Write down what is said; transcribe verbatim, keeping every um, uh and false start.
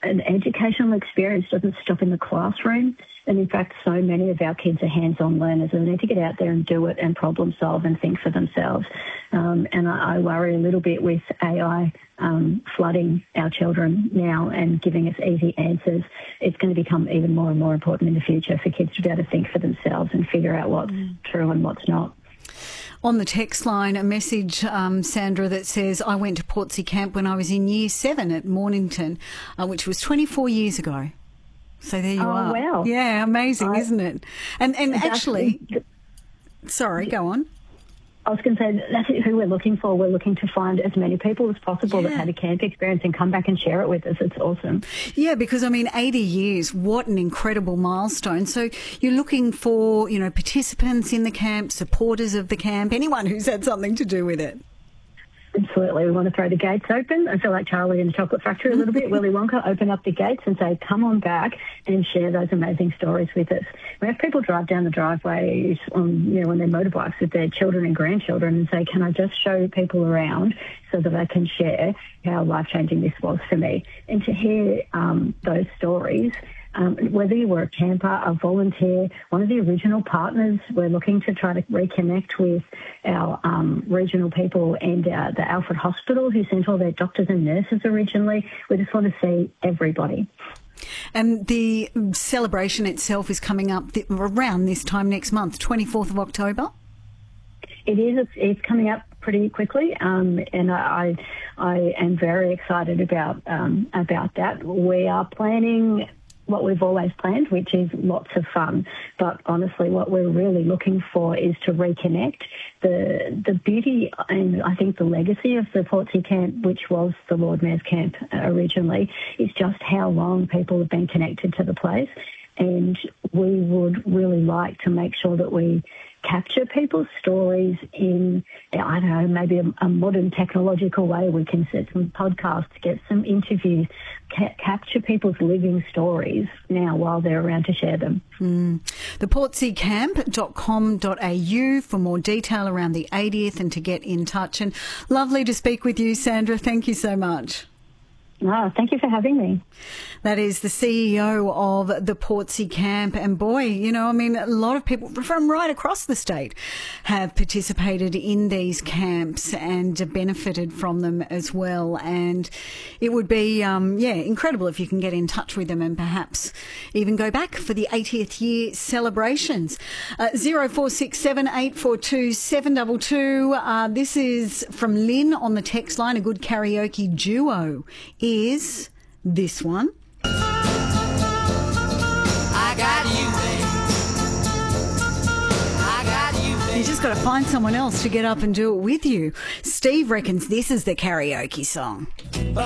an educational experience doesn't stop in the classroom. And in fact, so many of our kids are hands-on learners and they need to get out there and do it and problem solve and think for themselves. Um, and I, I worry a little bit with A I um, flooding our children now and giving us easy answers. It's going to become even more and more important in the future for kids to be able to think for themselves and figure out what's mm. true and what's not. On the text line, a message, um, Sandra, that says, I went to Portsea Camp when I was in year seven at Mornington, uh, which was twenty-four years ago. So there you oh, are. Wow. Yeah, amazing, I, isn't it? And and actually, the, sorry, go on. I was going to say, that's who we're looking for. We're looking to find as many people as possible yeah. that had a camp experience and come back and share it with us. It's awesome. Yeah, because, I mean, eighty years, what an incredible milestone. So you're looking for, you know, participants in the camp, supporters of the camp, anyone who's had something to do with it. Absolutely. We want to throw the gates open. I feel like Charlie in the Chocolate Factory a little bit. Willy Wonka, open up the gates and say, come on back and share those amazing stories with us. We have people drive down the driveway on, you know, on their motorbikes with their children and grandchildren and say, can I just show people around so that I can share how life-changing this was for me? And to hear um, those stories, Um, whether you were a camper, a volunteer, one of the original partners, we're looking to try to reconnect with our um, regional people and uh, the Alfred Hospital who sent all their doctors and nurses originally. We just want to see everybody. And the celebration itself is coming up th- around this time next month, twenty-fourth of October? It is. It's, it's coming up pretty quickly, um, and I, I am very excited about um, about that. We are planning what we've always planned, which is lots of fun. But honestly, what we're really looking for is to reconnect. The the beauty and I think the legacy of the Portsea Camp, which was the Lord Mayor's Camp originally, is just how long people have been connected to the place. And we would really like to make sure that we capture people's stories in, I don't know, maybe a, a modern technological way. We can set some podcasts, get some interviews, ca- capture people's living stories now while they're around to share them. Mm. the portsea camp dot com dot a u for more detail around the eightieth and to get in touch. And lovely to speak with you, Sandra. Thank you so much. Oh, thank you for having me. That is the C E O of the Portsea Camp. And boy, you know, I mean, a lot of people from right across the state have participated in these camps and benefited from them as well. And it would be, um, yeah, incredible if you can get in touch with them and perhaps even go back for the eightieth year celebrations. Uh, zero four six seven eight four two seven two two. Uh, this is from Lynn on the text line. A good karaoke duo is this one. I got you, babe. I got you, babe. You just got to find someone else to get up and do it with you. Steve reckons this is the karaoke song.